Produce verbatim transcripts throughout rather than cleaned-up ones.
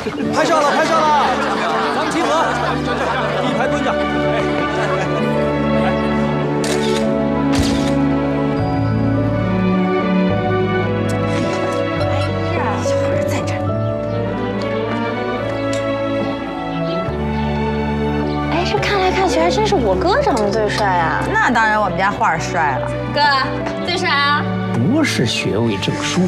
拍照了，拍照了，咱们集合，一排蹲着。 哎呀，小孩在这儿。 哎，这看来看去还真是我哥长得最帅啊！ 那当然，我们家花儿帅了。 哥，最帅啊！ 博士学位证书，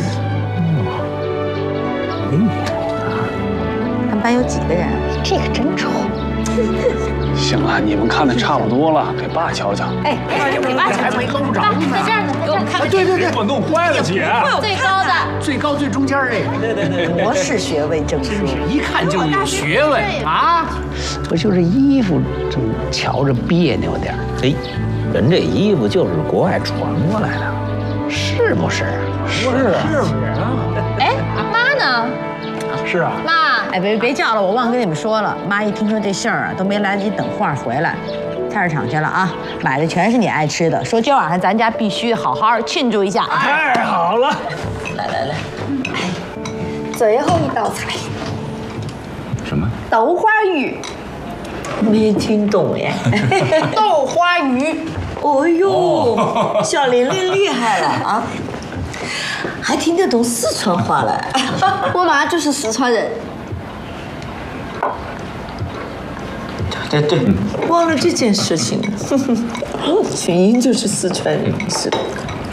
哇，厉害啊！ 咱们班有几个人？ 这个真丑。 行了，你们看的差不多了，给爸瞧瞧。 哎，给爸瞧瞧，还没搂着呢。在这儿呢，给我们看看。 对对对，我弄坏了，姐。 最高的， 最高最中间这个。 对对对， 博士学位证书， 一看就有学问啊！我就是衣服正瞧着别扭点儿， 嘿，人这衣服就是国外传过来的， 是不是？ 是啊， 是不是啊？ 哎，妈呢？ 是啊。 妈， 哎，别别叫了，我忘了跟你们说了，妈一听说这信儿啊，都没来得及等话回来，菜市场去了啊，买的全是你爱吃的，说今晚上咱家必须好好庆祝一下。 太好了！ 来来来，最后一道菜， 什么？ 豆花鱼。没听懂哎，豆花鱼。哦呦，小玲玲厉害了啊，还听得懂四川话了。 我妈就是四川人。 对对对，忘了这件事情了。群英就是四川人，是的。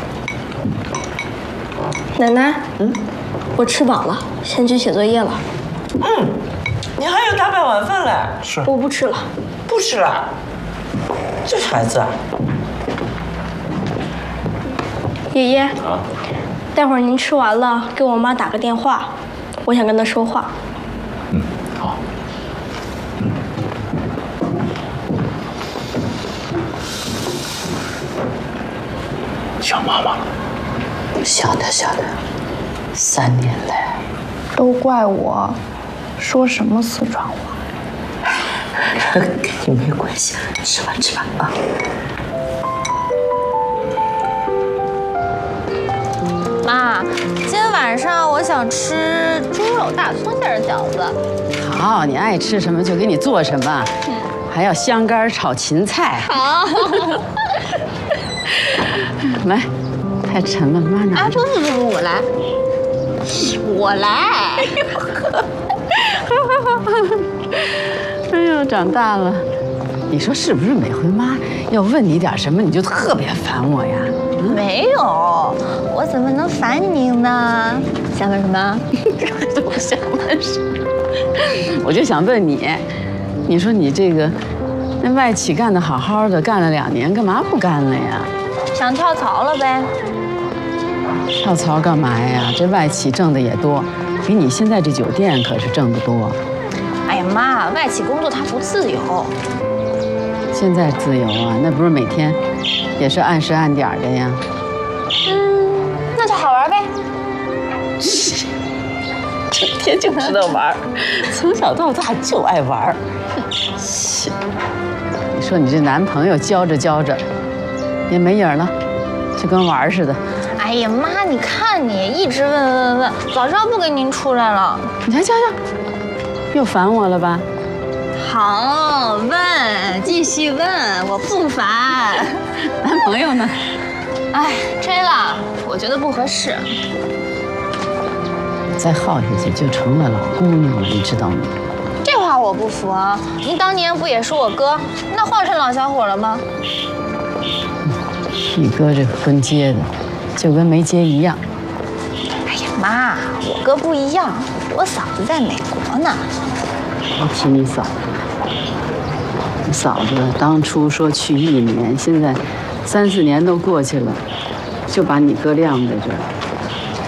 奶奶，嗯，我吃饱了，先去写作业了。 嗯，你还有大半碗饭嘞。 是。 我不吃了。 不吃了？这孩子啊。 爷爷。啊。待会儿您吃完了，给我妈打个电话，我想跟她说话。 嗯，好。 想妈妈了。 晓得晓得，三年了。 都怪我，说什么四川话。 跟你没关系，吃吧吃吧啊。 妈，今天晚上我想吃猪肉大葱馅的饺子。 好，你爱吃什么就给你做什么，还要香干炒芹菜。 好。 来，太沉了，妈拿。 啊，不不不不，我来，我来。 哎呦，长大了，你说是不是？每回妈要问你点什么，你就特别烦我呀？ 嗯、没有，我怎么能烦您呢？想问什么？ 我想问什么？我就想问你，你说你这个那外企干得好好的，干了两年，干嘛不干了呀？ 想跳槽了呗。 跳槽干嘛呀？这外企挣的也多，比你现在这酒店可是挣得多。 哎呀妈，外企工作它不自由。 现在自由啊，那不是每天也是按时按点的呀。 嗯，那就好玩呗。 整天就知道玩，从小到大就爱玩。你说你这男朋友教着教着也没影了，就跟玩似的。 哎呀妈，你看你一直问问问问，早知道不跟您出来了。 你瞧瞧瞧，又烦我了吧？ 好，问，继续问，我不烦。 男朋友呢？ 哎，追了，我觉得不合适。 再耗下去就成了老姑娘了，你知道吗？ 这话我不服啊！您当年不也是我哥，那换成老小伙了吗？ 你哥这婚结的，就跟没结一样。 哎呀妈，我哥不一样，我嫂子在美国呢。 别提你嫂子，你嫂子当初说去一年，现在三四年都过去了，就把你哥晾在这儿。